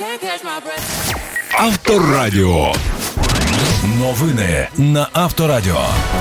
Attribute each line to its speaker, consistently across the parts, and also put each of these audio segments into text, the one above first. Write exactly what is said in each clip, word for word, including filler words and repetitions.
Speaker 1: Авторадіо. Новини на Авторадіо.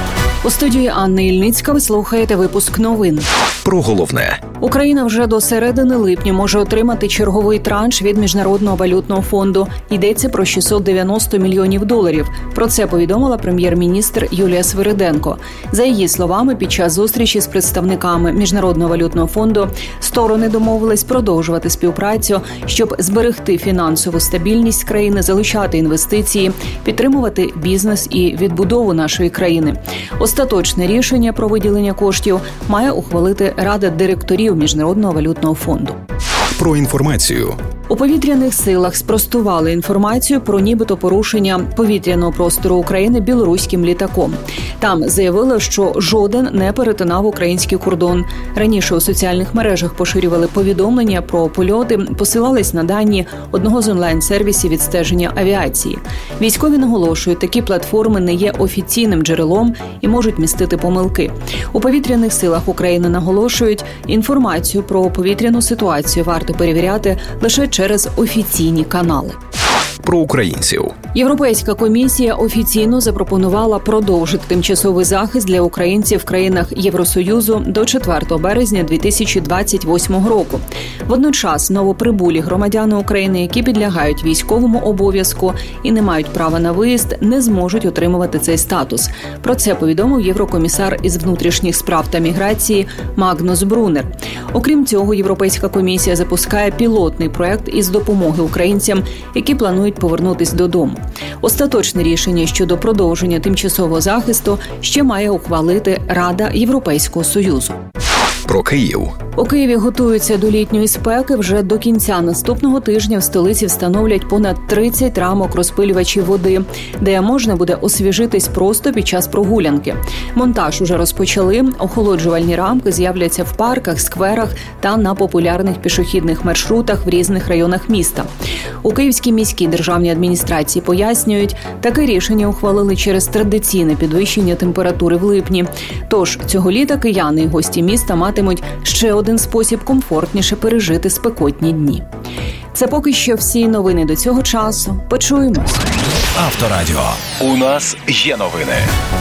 Speaker 2: У студії Анни Ільницька ви слухаєте випуск новин.
Speaker 1: Про головне.
Speaker 2: Україна вже до середини липня може отримати черговий транш від Міжнародного валютного фонду. Йдеться про шістсот дев'яносто мільйонів доларів. Про це повідомила прем'єр-міністр Юлія Свириденко. За її словами, під час зустрічі з представниками Міжнародного валютного фонду сторони домовились продовжувати співпрацю, щоб зберегти фінансову стабільність країни, залучати інвестиції, підтримувати бізнес і відбудову нашої країни. Остаточне рішення про виділення коштів має ухвалити Рада директорів Міжнародного валютного фонду.
Speaker 1: Про інформацію.
Speaker 2: У повітряних силах спростували інформацію про нібито порушення повітряного простору України білоруським літаком. Там заявили, що жоден не перетинав український кордон. Раніше у соціальних мережах поширювали повідомлення про польоти, посилались на дані одного з онлайн-сервісів відстеження авіації. Військові наголошують, такі платформи не є офіційним джерелом і можуть містити помилки. У повітряних силах України наголошують, інформацію про повітряну ситуацію варто перевіряти лише через офіційні канали.
Speaker 1: Про українців.
Speaker 2: Європейська комісія офіційно запропонувала продовжити тимчасовий захист для українців в країнах Євросоюзу до четвертого березня дві тисячі двадцять восьмого року. Водночас новоприбулі громадяни України, які підлягають військовому обов'язку і не мають права на виїзд, не зможуть отримувати цей статус. Про це повідомив єврокомісар із внутрішніх справ та міграції Магнус Брунер. Окрім цього, Європейська комісія запускає пілотний проект із допомоги українцям, які планують повернутись додому. Остаточне рішення щодо продовження тимчасового захисту ще має ухвалити Рада Європейського Союзу.
Speaker 1: Про Київ.
Speaker 2: У Києві готуються до літньої спеки. Вже до кінця наступного тижня в столиці встановлять понад тридцять рамок розпилювачів води, де можна буде освіжитись просто під час прогулянки. Монтаж уже розпочали. Охолоджувальні рамки з'являться в парках, скверах та на популярних пішохідних маршрутах в різних районах міста. У Київській міській державній адміністрації пояснюють, таке рішення ухвалили через традиційне підвищення температури в липні. Тож цього літа кияни і гості міста матимуть ще один спосіб комфортніше пережити спекотні дні. Це поки що всі новини до цього часу. Почуємось.
Speaker 1: Авторадіо. У нас є новини.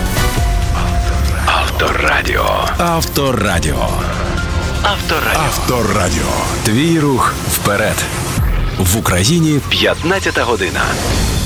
Speaker 1: Авторадіо. Авторадіо. Авторадіо. Авторадіо. Твій рух вперед. В Україні п'ятнадцята година.